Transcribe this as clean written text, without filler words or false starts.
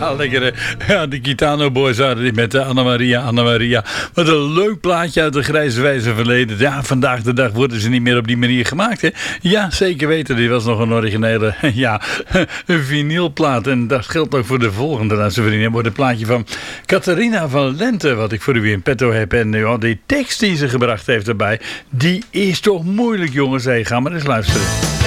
Ja, lekker. Ja, de Gitano Boys hadden die met Anna Maria. Wat een leuk plaatje uit de grijze wijze verleden. Ja, vandaag de dag worden ze niet meer op die manier gemaakt, hè? Ja, zeker weten. Die was nog een originele, een vinylplaat. En dat geldt ook voor de volgende. Laatste vrienden wordt een plaatje van Catharina van Lente, wat ik voor u in petto heb. En die tekst die ze gebracht heeft erbij, die is toch moeilijk, jongens. Hey, ga maar eens luisteren.